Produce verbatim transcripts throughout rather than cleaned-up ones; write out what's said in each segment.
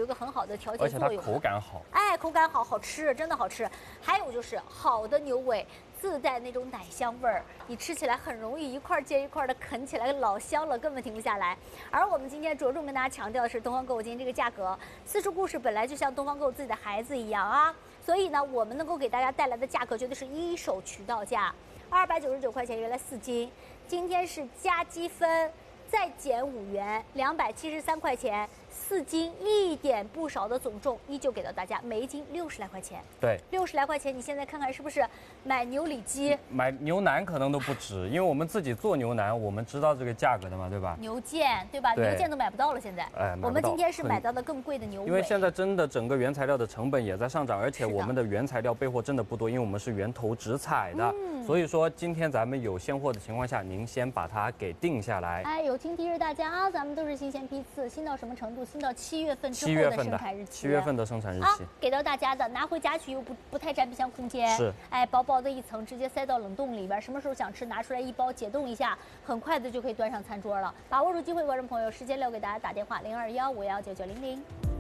一个很好的调节而且它作用。 口感好， 哎，口感好，好吃，真的好吃。还有就是好的牛尾自带那种奶香味儿，你吃起来很容易一块接一块的啃起来，老香了，根本停不下来。而我们今天着重跟大家强调的是东方购物今天这个价格，私厨故事本来就像东方购物自己的孩子一样啊，所以呢，我们能够给大家带来的价格绝对是一手渠道价，二百九十九块钱原来四斤，今天是加积分。再减五元，两百七十三块钱，四斤一点不少的总重，依旧给到大家，每一斤六十来块钱。 对， 六十来块钱，你现在看看是不是买牛里脊、 买牛腩可能都不止，因为我们自己做牛腩，我们知道这个价格的嘛，对吧？ 牛腱，对吧？ 对牛腱都买不到了，现在。 哎， 我们今天是买到的更贵的牛尾。 因为现在真的整个原材料的成本也在上涨，而且我们的原材料备货真的不多，因为我们是源头直采的，嗯、所以说今天咱们有现货的情况下，您先把它给定下来。 哎，有听提示大家啊，咱们都是新鲜批次，新到什么程度？新到七月份之后的生产日期。 七月份的生产日期、 啊、给到大家的，拿回家去又不不太占冰箱空间。 是， 哎，薄薄的一层，直接塞到冷冻里边，什么时候想吃拿出来一包解冻一下，很快的就可以端上餐桌了。把握住机会，观众朋友，时间留给大家打电话零二幺五幺九九零零。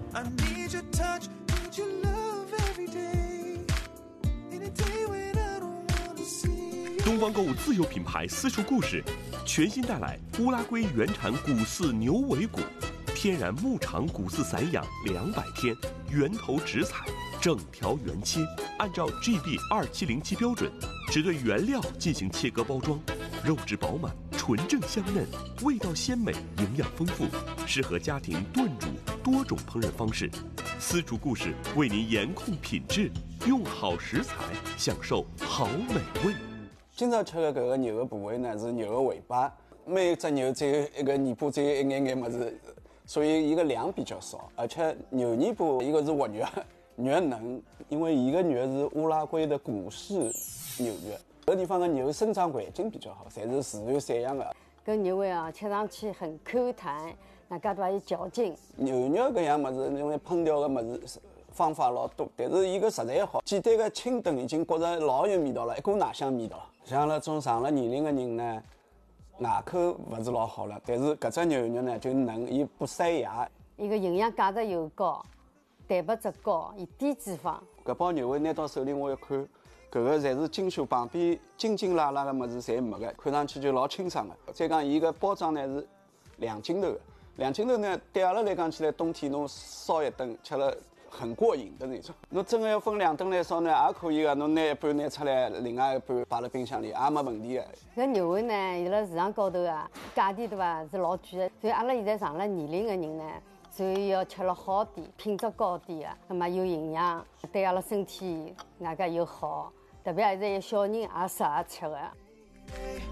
东方购物自有品牌私厨故事，全新带来乌拉圭原产骨饲牛尾骨，天然牧场骨饲散养两百天，源头直采，整条原切，按照 G B 二七零七标准，只对原料进行切割包装，肉质饱满，纯正香嫩，味道鲜美，营养丰富，适合家庭炖煮多种烹饪方式。私厨故事为您严控品质，用好食材，享受好美味。 今朝吃的搿个牛的部位呢，是牛的尾巴，每一只牛只有一个尾巴，只有一眼眼么子，所以伊个量比较少。而且牛尾巴一个是活肉，肉嫩，因为伊个肉是乌拉圭的骨饲牛肉，搿个地方的牛生长环境比较好，侪是自然散养的。 搿牛尾啊，吃上去很 Q 弹，那搿多有嚼劲。 牛肉搿样么子，因为烹调的么子方法老多，但是伊个食材好，简单的清炖已经觉着老有味道了，一股奶香味道。像那种上了年龄的人呢，牙口不是老好了，但是搿只牛肉呢就嫩，伊不塞牙。 伊个营养价值又高，蛋白质高，伊低脂肪。 搿包牛尾拿到手里我一看，搿个侪是精修，旁边筋筋拉拉的么子侪没的，看上去就老清爽的。再讲伊个包装呢是两斤头的，两斤头呢对阿拉来讲起来，冬天侬烧一顿吃了很过瘾的那种。侬真的要分两顿来烧呢，也可以的。侬拿一半拿出来，另外一半摆辣冰箱里，也没问题的。 搿牛尾呢，伊辣市场高头啊，价钿对伐是老贵的，所以阿拉现在上了年龄的人呢，所以要吃了好点，品质高点的，那么有营养，对阿拉身体外加又好，特别现在有小人也适合吃的。